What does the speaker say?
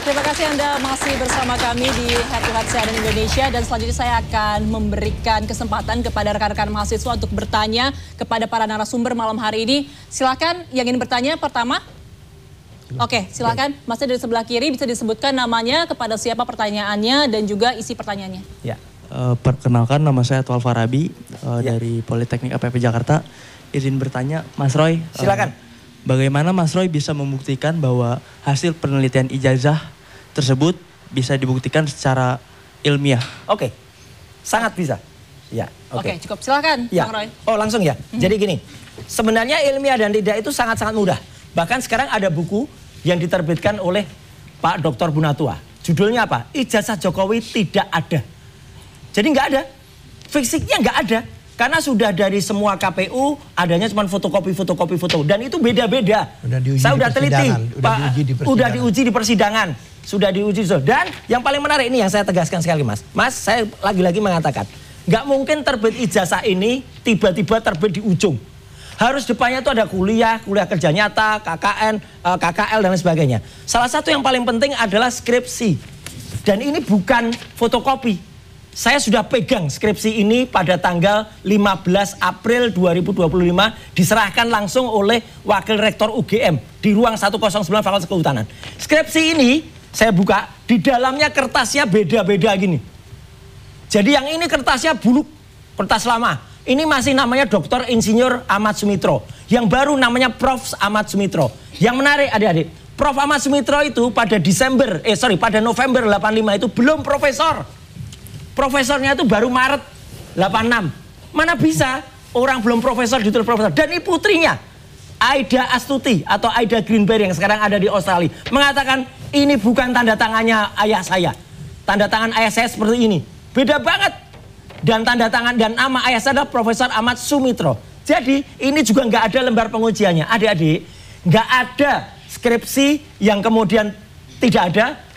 terima kasih Anda masih bersama kami di Head to Head CNN Indonesia. Dan selanjutnya saya akan memberikan kesempatan kepada rekan-rekan mahasiswa untuk bertanya kepada para narasumber malam hari ini. Silakan yang ingin bertanya pertama. Oke, silakan. Masih dari sebelah kiri bisa disebutkan namanya, kepada siapa pertanyaannya, dan juga isi pertanyaannya. Ya. Perkenalkan, nama saya Tual Farabi dari Politeknik APP Jakarta. Izin bertanya, Mas Roy. Silakan. Bagaimana Mas Roy bisa membuktikan bahwa hasil penelitian ijazah tersebut bisa dibuktikan secara ilmiah? Oke, sangat bisa. Ya. Oke, cukup. Silakan, ya. Bang Roy. Oh, langsung ya. Jadi gini, sebenarnya ilmiah dan tidak itu sangat-sangat mudah. Bahkan sekarang ada buku yang diterbitkan oleh Pak Dr. Bunatua. Judulnya apa? Ijazah Jokowi tidak ada. Jadi nggak ada. Fisiknya nggak ada. Karena sudah dari semua KPU adanya cuma fotokopi foto. Dan itu beda-beda. Saya udah teliti. Udah diuji di persidangan. Sudah diuji. Dan yang paling menarik ini yang saya tegaskan sekali Mas. Mas, saya lagi-lagi mengatakan. Nggak mungkin terbit ijazah ini tiba-tiba terbit di ujung. Harus depannya itu ada kuliah kerja nyata, KKN, KKL dan lain sebagainya. Salah satu yang paling penting adalah skripsi. Dan ini bukan fotokopi. Saya sudah pegang skripsi ini pada tanggal 15 April 2025 diserahkan langsung oleh Wakil Rektor UGM di ruang 109 Fakultas Kehutanan. Skripsi ini saya buka, di dalamnya kertasnya beda-beda gini. Jadi yang ini kertasnya buluk, kertas lama. Ini masih namanya Dr. Insinyur Ahmad Sumitro. Yang baru namanya Prof. Ahmad Sumitro. Yang menarik adik-adik, Prof. Ahmad Sumitro itu pada November 85 itu belum profesor. Profesornya itu baru Maret 86. Mana bisa orang belum profesor ditulis profesor. Dan ini putrinya, Aida Astuti atau Aida Greenberg yang sekarang ada di Australia. Mengatakan ini bukan tanda tangannya ayah saya. Tanda tangan ayah saya seperti ini. Beda banget. Dan tanda tangan dan nama ayah saya adalah Profesor Ahmad Sumitro. Jadi ini juga nggak ada lembar pengujiannya. Adik-adik, nggak ada skripsi yang kemudian tidak ada.